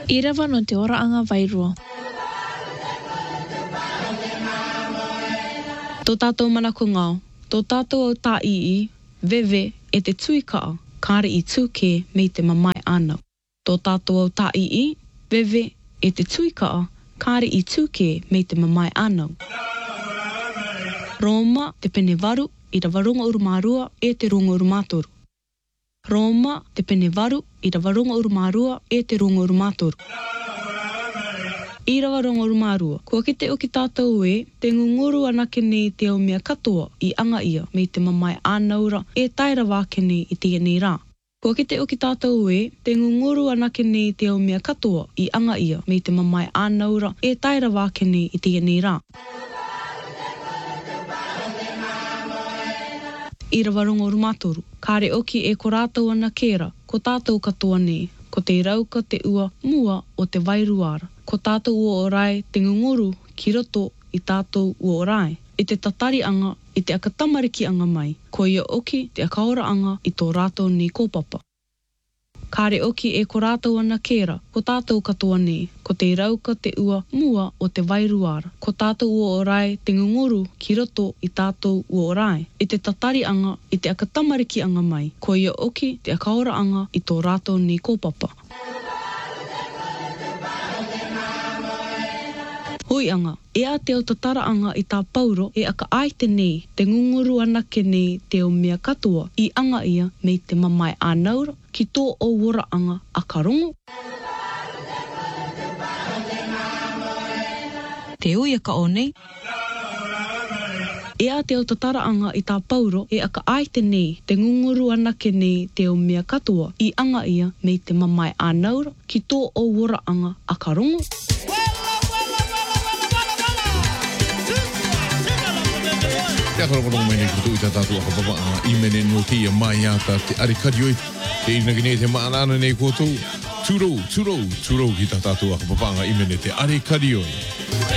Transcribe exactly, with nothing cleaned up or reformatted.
I rawa no te ora anga wairua. Tō tātou manako ngāo, tō tātou au tā ii, vewe e te tuikaa, kāre i tūke me te mamai anau. Tō tātou au tā ii, vewe e te tuikaa, kāre i tūke me te mamai anau. Roma te pene waru i rawa runga urumārua e te runga urumātoru. Roma te pene waru i rawa runga urumārua e te runga urumātoru. I rawa runga urumārua, kua kite o ki tātou e, te ngunguru anake nei te au mea katoa i anga ia me te mamai ānaura e taira wāke nei i tia nei rā. Kua kite o ki tātou e, te ngunguru anake nei te au mea katoa i anga ia me te mamai ānaura e taira wāke nei i tia nei rā. I rawa runga urumātoru, kāre oki e ko rātou ana kēra, ko tātou katoa nei, ko te rauka te ua mua o te wairuara. Ko tātou ua o rai te ngunguru ki roto i tātou ua o rai. I te tatari anga, i te akatamariki anga mai, ko ia oki te akaora anga i tō rātou ni kōpapa. Kāre oki e ko rātou ana kēra, ko tātou katoa nei, ko te rauka te ua mua o te wairuara. Ko tātou ua o rai te ngunguru ki roto i tātou ua o rai. I te tatari anga, i te akatamariki anga mai, ko ia oki te akaora anga i tō rātou ni kōpapa. Hoi anga, e a te o tatara anga i tā pauro e aka aite nei te ngunguru anake nei te o mea katoa i anga ia me te mamai ānaura ki tō o wora anga a karongo. Te ui aka o nei. E a te o tatara anga i tā pauro e aka aite nei te ngunguru anake nei te o mea katoa i anga ia me te mamai ānaura ki tō o wora anga a karongo. Te akarokorongo mai nei kutu i tā tātua kapapa a imene no te ia mai ata te arekari oi. Te inagi nei te maanana nei koutou. Tūrou, tūrou, tūrou ki tā tātua kapapa a imene te arekari oi.